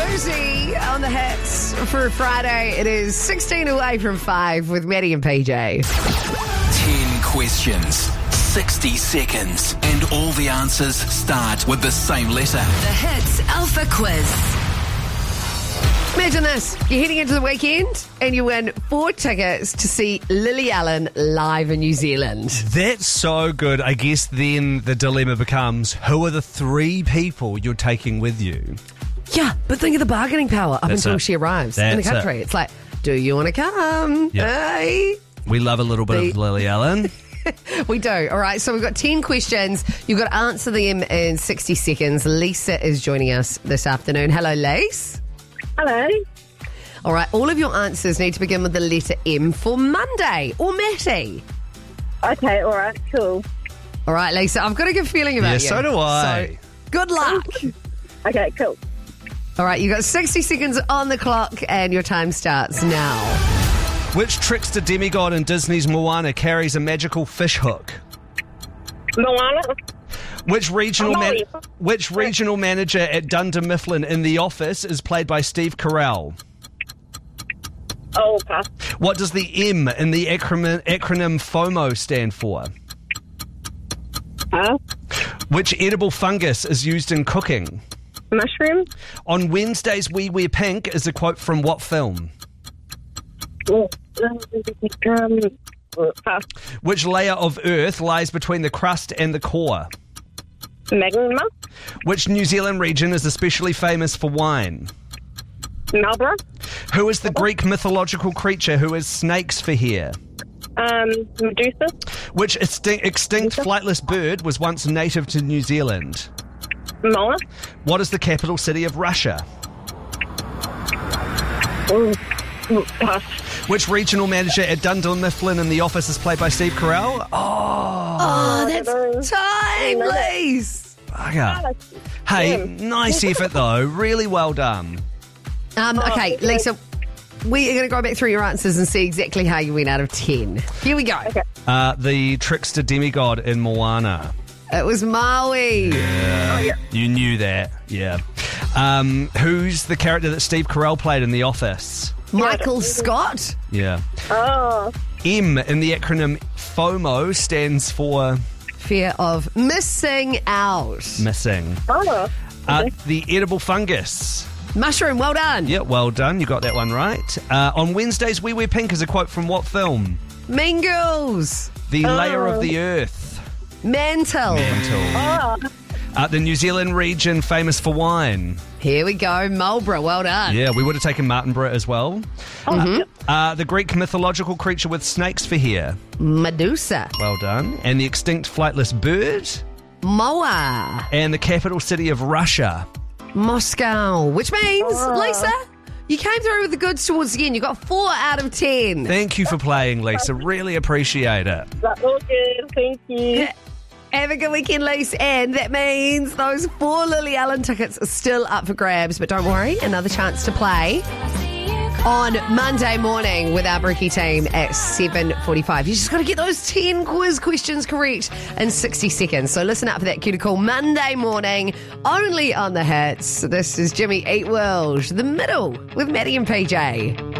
Rosie on the hits for Friday. It is 16 away from 5 with Maddie and PJ. 10 questions, 60 seconds, and all the answers start with the same letter. The Hits Alpha Quiz. Imagine this. You're heading into the weekend and you win 4 tickets to see Lily Allen live in New Zealand. That's so good. I guess then the dilemma becomes, who are the 3 people you're taking with you? Yeah, but think of the bargaining power up That's until it. she arrives in the That's country. it. It's like, do you want to come? Yeah. Hey. We love a little bit of Lily Allen. We do. All right, so we've got 10 questions. You've got to answer them in 60 seconds. Lisa is joining us this afternoon. Hello, Lise. Hello. All right, all of your answers need to begin with the letter M for Monday or Matty. Okay, all right, cool. All right, Lisa, I've got a good feeling about Yeah, you. so do I. So, good luck. Okay, cool. All right, you've got 60 seconds on the clock and your time starts now. Which trickster demigod in Disney's Moana carries a magical fish hook? Moana. Which regional Molly. manager at Dunder Mifflin in The Office is played by Steve Carell? Oh, pass. What does the M in the acronym FOMO stand for? Pass. Which edible fungus is used in cooking? Mushroom. On Wednesdays we wear pink is a quote from what film? Oh, pass. Which layer of Earth lies between the crust and the core? Magma. Which New Zealand region is especially famous for wine? Marlborough. Who is the Greek mythological creature who has snakes for hair? Medusa. Which extinct flightless bird was once native to New Zealand? Mola. What is the capital city of Russia? Oh, pass. Which regional manager at Dunder Mifflin in The Office is played by Steve Carell? Oh, that's time, Lise. Bugger. Hey, nice effort though. Really well done. Okay, Lisa, we are going to go back through your answers and see exactly how you went out of 10. Here we go. Okay. The trickster demigod in Moana. It was Maui. You knew that, yeah. Who's the character that Steve Carell played in The Office? Michael Scott. Yeah. Oh, M in the acronym FOMO stands for Fear of missing out. missing. oh. The edible fungus. Mushroom, well done. Yeah, well done. You got that one right. On Wednesdays we wear pink is a quote from what film? Mean Girls. The layer of the earth. Mantle. Mantle. The New Zealand region famous for wine. Here we go. Marlborough, well done. Yeah, we would have taken Martinborough as well. The Greek mythological creature with snakes for hair. Medusa. Well done. And the extinct flightless bird. Moa. And the capital city of Russia. Moscow. Which means, Lisa, you came through with the goods towards the end. You got 4 out of 10. Thank you for playing, Lisa. Really appreciate it. That's all good. Thank you. Have a good weekend, Lisa. And that means those 4 Lily Allen tickets are still up for grabs. But don't worry, another chance to play on Monday morning with our Brookie team at 7:45. You just got to get those 10 quiz questions correct in 60 seconds. So listen up for that cue to call Monday morning, only on the hits. This is Jimmy Eat World, The Middle with Maddie and PJ.